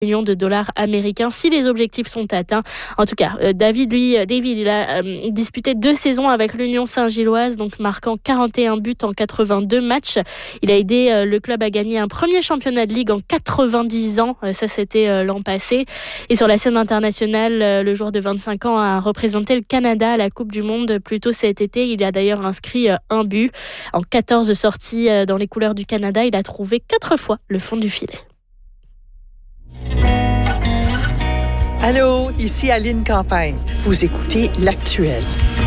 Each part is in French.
millions de dollars américains si les objectifs sont atteints. En tout cas, David, il a disputé 2 saisons avec l'Union Saint-Gilloise, donc marquant 41 buts en 82 matchs. Il a aidé le club à gagner un premier championnat de Ligue en 90 ans. Ça, c'était l'an passé. Et sur la scène internationale, le joueur de 25 ans a représenté le Canada à la Coupe du Monde plus tôt cet été. Il a d'ailleurs inscrit un but. En 14 sorties dans les couleurs du Canada, il a trouvé 4 fois le fond du filet. Allô, ici Aline Campagne. Vous écoutez L'Actuel.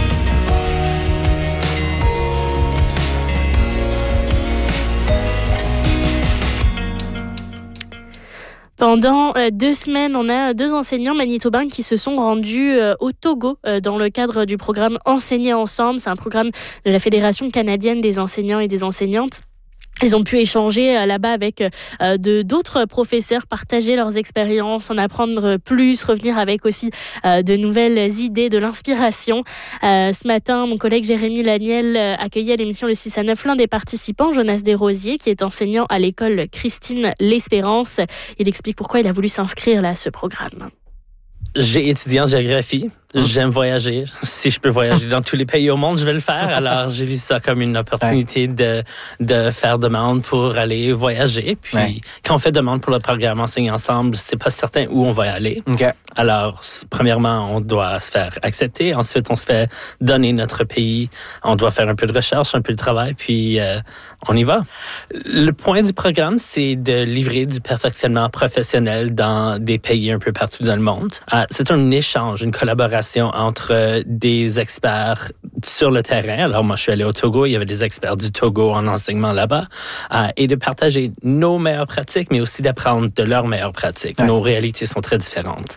Pendant 2 semaines, on a 2 enseignants manitobains qui se sont rendus au Togo dans le cadre du programme Enseigner ensemble. C'est un programme de la Fédération canadienne des enseignants et des enseignantes. Ils ont pu échanger là-bas avec d'autres professeurs, partager leurs expériences, en apprendre plus, revenir avec aussi de nouvelles idées, de l'inspiration. Ce matin, mon collègue Jérémy Laniel accueillait à l'émission Le 6 à 9 l'un des participants, Jonas Desrosiers, qui est enseignant à l'école Christine L'Espérance. Il explique pourquoi il a voulu s'inscrire là à ce programme. J'ai étudié en géographie. J'aime voyager. Si je peux voyager dans tous les pays au monde, je vais le faire. Alors, j'ai vu ça comme une opportunité de faire demande pour aller voyager. Puis, quand on fait demande pour le programme Enseigner ensemble, c'est pas certain où on va aller. Okay. Alors, premièrement, on doit se faire accepter. Ensuite, on se fait donner notre pays. On doit faire un peu de recherche, un peu de travail, puis on y va. Le point du programme, c'est de livrer du perfectionnement professionnel dans des pays un peu partout dans le monde. C'est un échange, une collaboration entre des experts sur le terrain. Alors, moi, je suis allé au Togo. Il y avait des experts du Togo en enseignement là-bas. Et de partager nos meilleures pratiques, mais aussi d'apprendre de leurs meilleures pratiques. Nos réalités sont très différentes.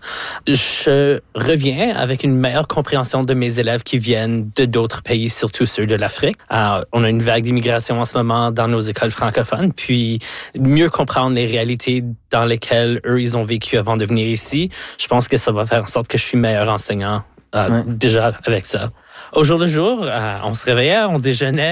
Je reviens avec une meilleure compréhension de mes élèves qui viennent de d'autres pays, surtout ceux de l'Afrique. On a une vague d'immigration en ce moment dans nos écoles francophones. Puis, mieux comprendre les réalités dans lesquelles eux, ils ont vécu avant de venir ici. Je pense que ça va faire en sorte que je suis meilleur enseignant déjà avec ça. Au jour le jour, on se réveillait, on déjeunait,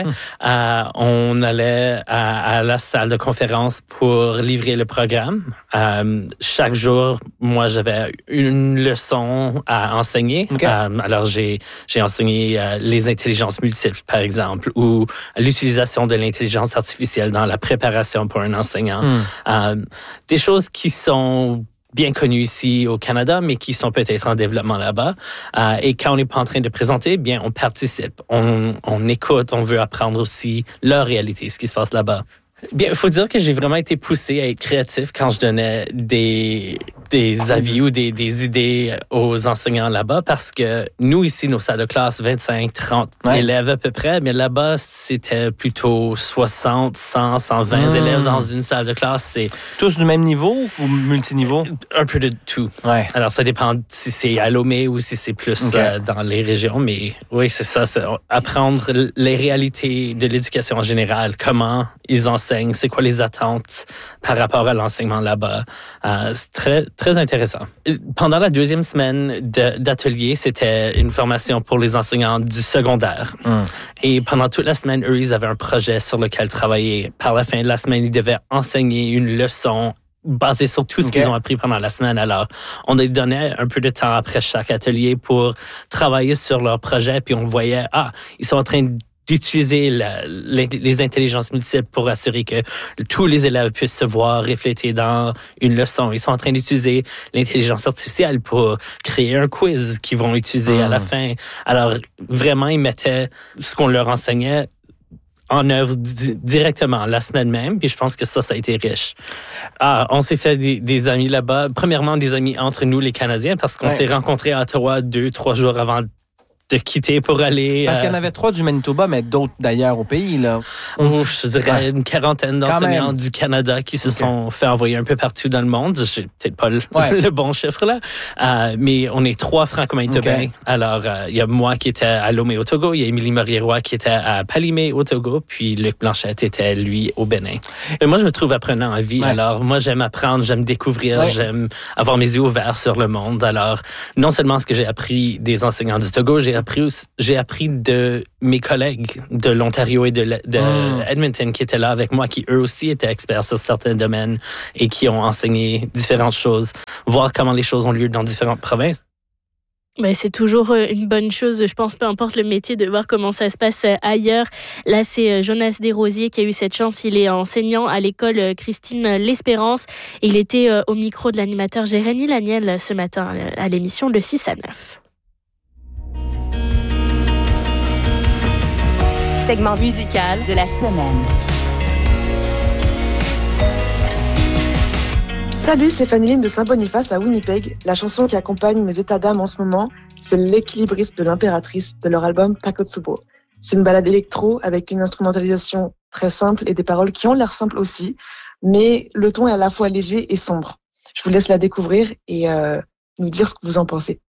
on allait à la salle de conférence pour livrer le programme. Chaque jour, moi, j'avais une leçon à enseigner. Okay. Alors, j'ai enseigné les intelligences multiples, par exemple, ou l'utilisation de l'intelligence artificielle dans la préparation pour un enseignant. Des choses qui sont bien connus ici au Canada, mais qui sont peut-être en développement là-bas. Et quand on n'est pas en train de présenter, bien, on participe, on écoute, on veut apprendre aussi leur réalité, ce qui se passe là-bas. Bien, il faut dire que j'ai vraiment été poussé à être créatif quand je donnais des avis ou des idées aux enseignants là-bas, parce que nous, ici, nos salles de classe, 25, 30 élèves à peu près, mais là-bas, c'était plutôt 60, 100, 120 élèves dans une salle de classe. C'est tous du même niveau ou multiniveau? Un peu de tout. Ouais. Alors, ça dépend si c'est à Lomé ou si c'est plus dans les régions, mais oui, c'est ça. C'est apprendre les réalités de l'éducation en général, comment ils enseignent, c'est quoi les attentes par rapport à l'enseignement là-bas. C'est très, très intéressant. Pendant la 2e semaine d'atelier, c'était une formation pour les enseignants du secondaire. Et pendant toute la semaine, eux, ils avaient un projet sur lequel travailler. Par la fin de la semaine, ils devaient enseigner une leçon basée sur tout ce qu'ils ont appris pendant la semaine. Alors, on a donné un peu de temps après chaque atelier pour travailler sur leur projet, puis on voyait, ils sont en train d'utiliser les intelligences multiples pour assurer que tous les élèves puissent se voir reflétés dans une leçon. Ils sont en train d'utiliser l'intelligence artificielle pour créer un quiz qu'ils vont utiliser à la fin. Alors, vraiment, ils mettaient ce qu'on leur enseignait en œuvre directement la semaine même, puis je pense que ça a été riche. On s'est fait des amis là-bas. Premièrement, des amis entre nous, les Canadiens, parce qu'on s'est rencontrés à Ottawa 2-3 jours avant de quitter pour aller... Parce qu'il y en avait 3 du Manitoba, mais d'autres d'ailleurs au pays, là. Je dirais une quarantaine d'enseignants du Canada qui se sont fait envoyer un peu partout dans le monde. J'ai peut-être pas le bon chiffre, là. Mais on est 3 franco-manitobains. Alors, il y a moi qui était à Lomé au Togo, il y a Émilie Maurier-Roy qui était à Palimé au Togo, puis Luc Blanchette était, lui, au Bénin. Et moi, je me trouve apprenant en vie. Alors, moi, j'aime apprendre, j'aime découvrir, j'aime avoir mes yeux ouverts sur le monde. Alors, non seulement ce que j'ai appris des enseignants du Togo, j'ai j'ai appris de mes collègues de l'Ontario et de Edmonton qui étaient là avec moi, qui eux aussi étaient experts sur certains domaines et qui ont enseigné différentes choses, voir comment les choses ont lieu dans différentes provinces. Ben, c'est toujours une bonne chose, je pense, peu importe le métier, de voir comment ça se passe ailleurs. Là, c'est Jonas Desrosiers qui a eu cette chance. Il est enseignant à l'école Christine L'Espérance. Et il était au micro de l'animateur Jérémy Laniel ce matin à l'émission Le 6 à 9. Segment musical de la semaine. Salut, c'est Fanny de Saint-Boniface à Winnipeg. La chanson qui accompagne mes états d'âme en ce moment, c'est L'équilibriste de l'impératrice de leur album Takotsubo. C'est une balade électro avec une instrumentalisation très simple et des paroles qui ont l'air simples aussi, mais le ton est à la fois léger et sombre. Je vous laisse la découvrir et nous dire ce que vous en pensez.